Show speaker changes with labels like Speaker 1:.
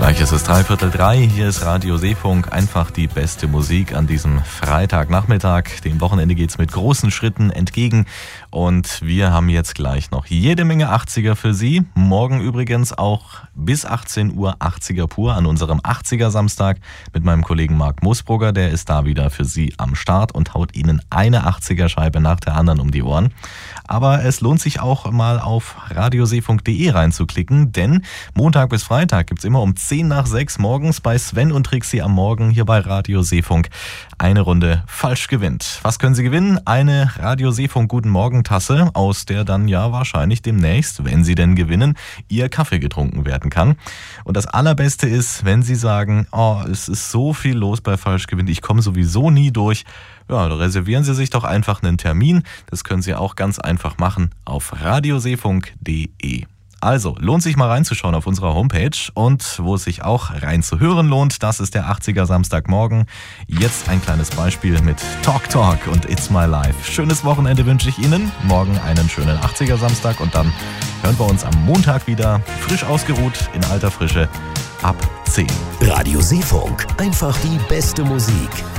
Speaker 1: Gleich ist es 2:45. Hier ist Radio Seefunk. Einfach die beste Musik an diesem Freitagnachmittag. Dem Wochenende geht's mit großen Schritten entgegen. Und wir haben jetzt gleich noch jede Menge 80er für Sie. Morgen übrigens auch bis 18 Uhr 80er pur an unserem 80er Samstag mit meinem Kollegen Marc Moosbrugger. Der ist da wieder für Sie am Start und haut Ihnen eine 80er Scheibe nach der anderen um die Ohren. Aber es lohnt sich auch mal auf radioseefunk.de reinzuklicken, denn Montag bis Freitag gibt's immer um 10 nach 6 morgens bei Sven und Trixie am Morgen hier bei Radio Seefunk eine Runde falsch gewinnt. Was können Sie gewinnen? Eine Radio Seefunk Guten Morgen Tasse, aus der dann ja wahrscheinlich demnächst, wenn Sie denn gewinnen, Ihr Kaffee getrunken werden kann. Und das Allerbeste ist, wenn Sie sagen, oh, es ist so viel los bei falsch gewinnt, ich komme sowieso nie durch. Ja, da reservieren Sie sich doch einfach einen Termin. Das können Sie auch ganz einfach machen auf radioseefunk.de. Also, lohnt sich mal reinzuschauen auf unserer Homepage und wo es sich auch reinzuhören lohnt, das ist der 80er Samstagmorgen. Jetzt ein kleines Beispiel mit Talk Talk und It's My Life. Schönes Wochenende wünsche ich Ihnen. Morgen einen schönen 80er Samstag und dann hören wir uns am Montag wieder, frisch ausgeruht, in alter Frische, ab 10.
Speaker 2: Radio Seefunk, einfach die beste Musik.